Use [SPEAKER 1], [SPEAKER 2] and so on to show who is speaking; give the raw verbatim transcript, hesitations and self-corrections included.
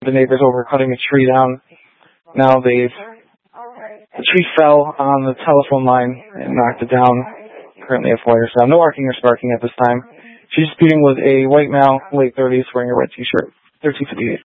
[SPEAKER 1] The neighbors over cutting a tree down. Now they've, the tree fell on the telephone line and knocked it down. Currently a fire sound. No arcing or sparking at this time. She's disputing with a white male, late thirties, wearing a red t-shirt. thirteen fifty-eight.